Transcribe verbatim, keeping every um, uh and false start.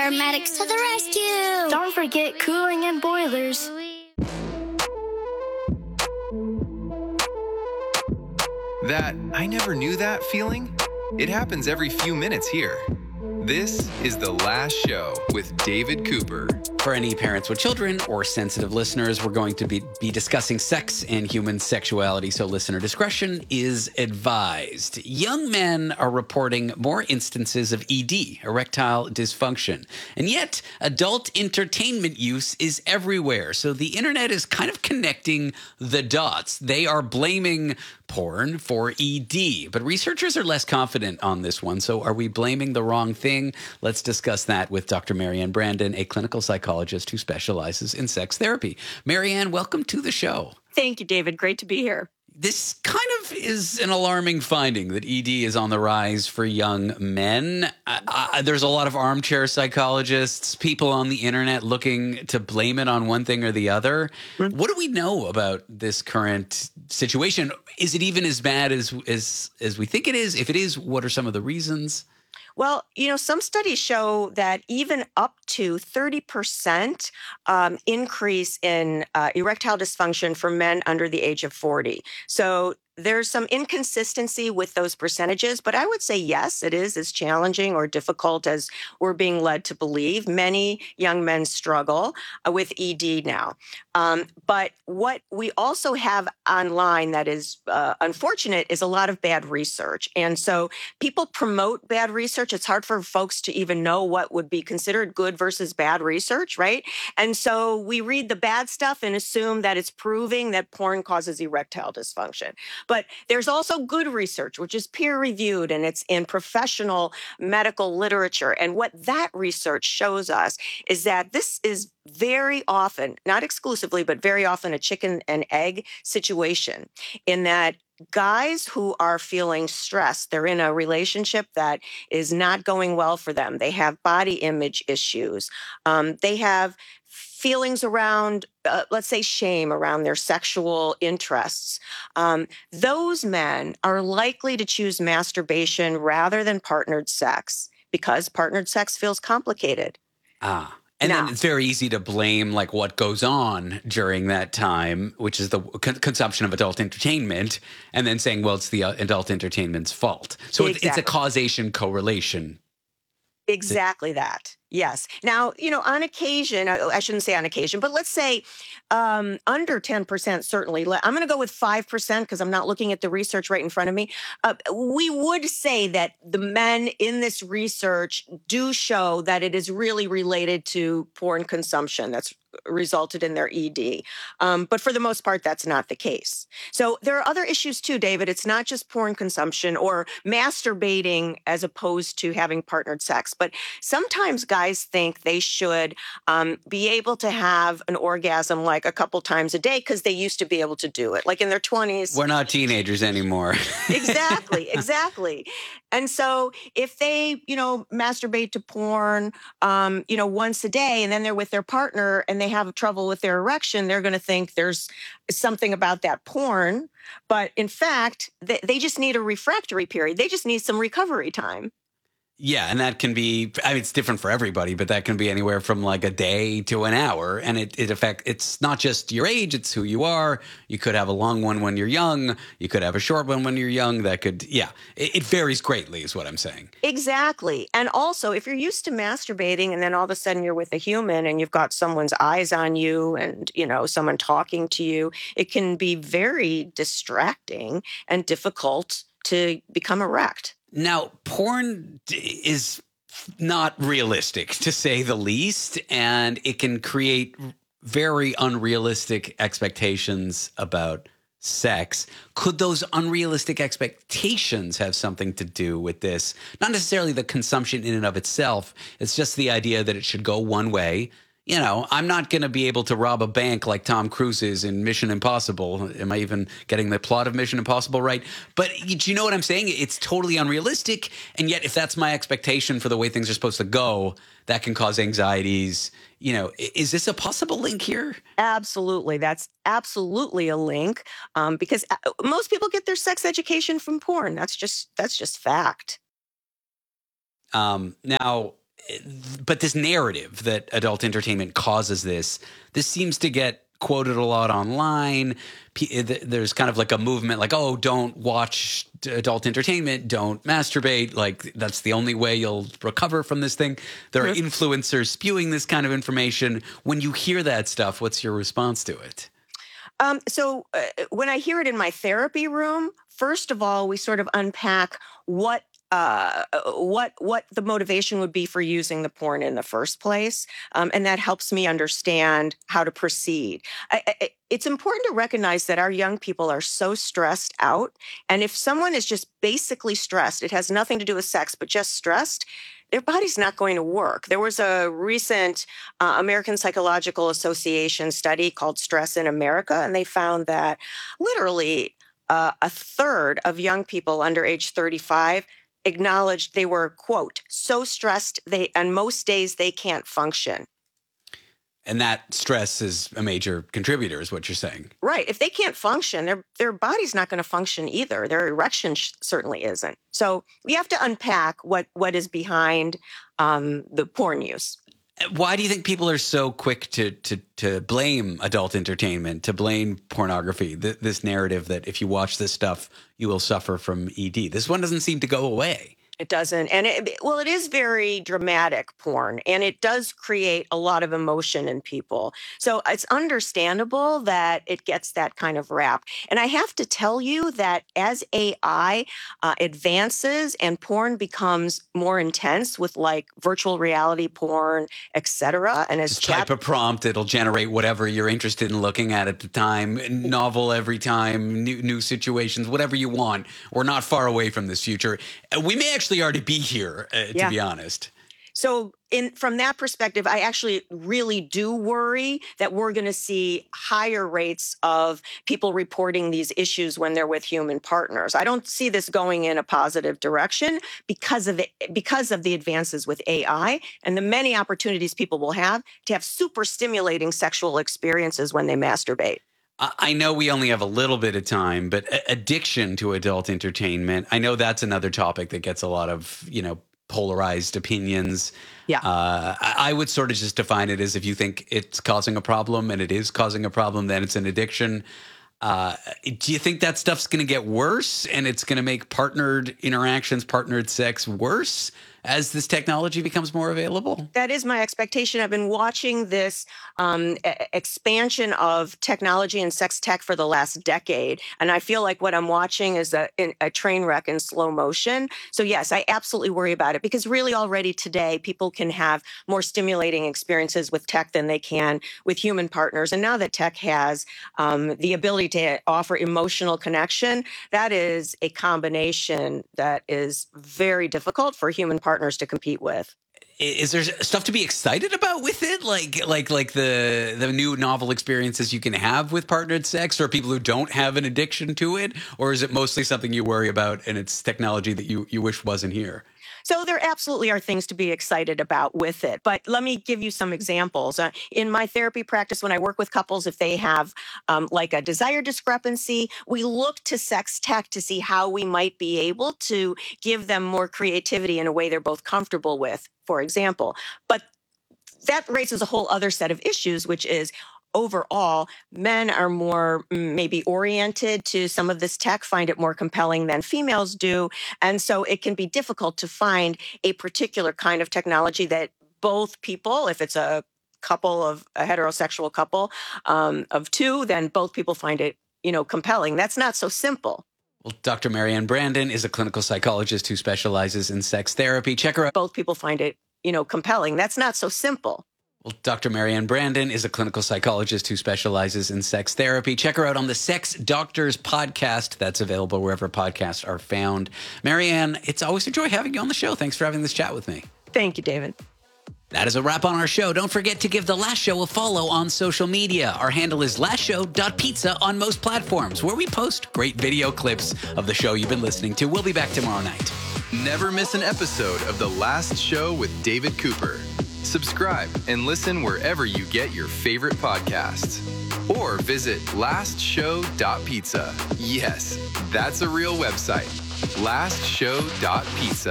paramedics to the rescue! Don't forget cooling and boilers. That I never knew that feeling? It happens every few minutes here. This is The Last Show with David Cooper. For any parents with children or sensitive listeners, we're going to be, be discussing sex and human sexuality, so listener discretion is advised. Young men are reporting more instances of E D, erectile dysfunction, and yet adult entertainment use is everywhere. So the internet is kind of connecting the dots. They are blaming porn for E D, but researchers are less confident on this one. So are we blaming the wrong thing? Let's discuss that with Doctor Marianne Brandon, a clinical psychologist who specializes in sex therapy. Marianne, welcome to the show. Thank you, David. Great to be here. This kind of is an alarming finding that E D is on the rise for young men. Uh, uh, there's a lot of armchair psychologists, people on the internet looking to blame it on one thing or the other. Mm-hmm. What do we know about this current situation? Is it even as bad as, as, as we think it is? If it is, what are some of the reasons? Well, you know, some studies show that even up to thirty percent um, increase in uh, erectile dysfunction for men under the age of forty. So there's some inconsistency with those percentages, but I would say yes, it is as challenging or difficult as we're being led to believe. Many young men struggle uh, with E D now. Um, but what we also have online that is uh, unfortunate is a lot of bad research. And so people promote bad research. It's hard for folks to even know what would be considered good versus bad research, right? And so we read the bad stuff and assume that it's proving that porn causes erectile dysfunction. But there's also good research, which is peer-reviewed, and it's in professional medical literature. And what that research shows us is that this is very often, not exclusively, but very often a chicken and egg situation, in that guys who are feeling stressed, they're in a relationship that is not going well for them. They have body image issues. Um, they have feelings around, uh, let's say, shame around their sexual interests. Um, those men are likely to choose masturbation rather than partnered sex because partnered sex feels complicated. Ah. And now, then it's very easy to blame like what goes on during that time, which is the con- consumption of adult entertainment, and then saying, well, it's the uh, adult entertainment's fault. So exactly. it's a causation correlation. Exactly that. Yes. Now, you know, on occasion, I shouldn't say on occasion, but let's say um, under ten percent, certainly. I'm going to go with five percent because I'm not looking at the research right in front of me. Uh, we would say that the men in this research do show that it is really related to porn consumption that's resulted in their E D. Um, but for the most part, that's not the case. So there are other issues too, David. It's not just porn consumption or masturbating as opposed to having partnered sex, but sometimes guys think they should um, be able to have an orgasm like a couple times a day because they used to be able to do it, like in their twenties. We're not teenagers anymore. Exactly, exactly. And so if they, you know, masturbate to porn, um, you know, once a day, and then they're with their partner and they have trouble with their erection, they're going to think there's something about that porn. But in fact, they, they just need a refractory period. They just need some recovery time. Yeah, and that can be, I mean, it's different for everybody, but that can be anywhere from like a day to an hour. And it, it affect, it's not just your age, it's who you are. You could have a long one when you're young. You could have a short one when you're young. That could, yeah, it, it varies greatly is what I'm saying. Exactly. And also, if you're used to masturbating and then all of a sudden you're with a human and you've got someone's eyes on you and, you know, someone talking to you, it can be very distracting and difficult to become erect. Now, porn is not realistic, to say the least, and it can create very unrealistic expectations about sex. Could those unrealistic expectations have something to do with this? Not necessarily the consumption in and of itself. It's just the idea that it should go one way. You know, I'm not going to be able to rob a bank like Tom Cruise is in Mission Impossible. Am I even getting the plot of Mission Impossible right? But do you know what I'm saying? It's totally unrealistic. And yet, if that's my expectation for the way things are supposed to go, that can cause anxieties. You know, is this a possible link here? Absolutely. That's absolutely a link um, because most people get their sex education from porn. That's just that's just fact. Um, now, but this narrative that adult entertainment causes this, this seems to get quoted a lot online. There's kind of like a movement like, oh, don't watch adult entertainment, don't masturbate. Like, that's the only way you'll recover from this thing. There are influencers spewing this kind of information. When you hear that stuff, what's your response to it? Um, so uh, when I hear it in my therapy room, first of all, we sort of unpack what Uh, what what the motivation would be for using the porn in the first place, um, and that helps me understand how to proceed. I, I, it's important to recognize that our young people are so stressed out, and if someone is just basically stressed, it has nothing to do with sex, but just stressed, their body's not going to work. There was a recent uh, American Psychological Association study called Stress in America, and they found that literally uh, a third of young people under age thirty-five acknowledged they were, quote, so stressed they on most days they can't function. And that stress is a major contributor, is what you're saying. Right. If they can't function, their their body's not going to function either. Their erection sh- certainly isn't. So we have to unpack what what is behind um, the porn use. Why do you think people are so quick to to to blame adult entertainment, to blame pornography? Th- this narrative that if you watch this stuff, you will suffer from E D. This one doesn't seem to go away. It doesn't. And it, well, it is very dramatic porn, and it does create a lot of emotion in people. So it's understandable that it gets that kind of rap. And I have to tell you that as A I uh, advances and porn becomes more intense with like virtual reality porn, et cetera, and as Just type a prompt, it'll generate whatever you're interested in looking at at the time, novel every time, new, new situations, whatever you want. We're not far away from this future. We may actually already be here, uh, to yeah. be honest. So in from that perspective, I actually really do worry that we're going to see higher rates of people reporting these issues when they're with human partners. I don't see this going in a positive direction because of it, because of the advances with A I and the many opportunities people will have to have super stimulating sexual experiences when they masturbate. I know we only have a little bit of time, but addiction to adult entertainment, I know that's another topic that gets a lot of, you know, polarized opinions. Yeah. Uh, I would sort of just define it as if you think it's causing a problem and it is causing a problem, then it's an addiction. Uh, do you think that stuff's going to get worse and it's going to make partnered interactions, partnered sex worse as this technology becomes more available? That is my expectation. I've been watching this um, a- expansion of technology and sex tech for the last decade, and I feel like what I'm watching is a, a train wreck in slow motion. So yes, I absolutely worry about it because really already today people can have more stimulating experiences with tech than they can with human partners. And now that tech has um, the ability to offer emotional connection, that is a combination that is very difficult for human partners partners to compete with. Is there stuff to be excited about with it? Like like like the the new novel experiences you can have with partnered sex, or people who don't have an addiction to it? Or is it mostly something you worry about and it's technology that you, you wish wasn't here? So there absolutely are things to be excited about with it. But let me give you some examples. Uh, in my therapy practice, when I work with couples, if they have um, like a desire discrepancy, we look to sex tech to see how we might be able to give them more creativity in a way they're both comfortable with, for example. But that raises a whole other set of issues, which is overall, men are more maybe oriented to some of this tech, find it more compelling than females do. And so it can be difficult to find a particular kind of technology that both people, if it's a couple of a heterosexual couple um, of two, then both people find it, you know, compelling. That's not so simple. Well, Doctor Marianne Brandon is a clinical psychologist who specializes in sex therapy. Check her out. Both people find it, you know, compelling. That's not so simple. Well, Doctor Marianne Brandon is a clinical psychologist who specializes in sex therapy. Check her out on the Sex Doctors podcast. That's available wherever podcasts are found. Marianne, it's always a joy having you on the show. Thanks for having this chat with me. Thank you, David. That is a wrap on our show. Don't forget to give The Last Show a follow on social media. Our handle is last show dot pizza on most platforms, where we post great video clips of the show you've been listening to. We'll be back tomorrow night. Never miss an episode of The Last Show with David Cooper. Subscribe and listen wherever you get your favorite podcasts. Or visit last show dot pizza. Yes, that's a real website. last show dot pizza.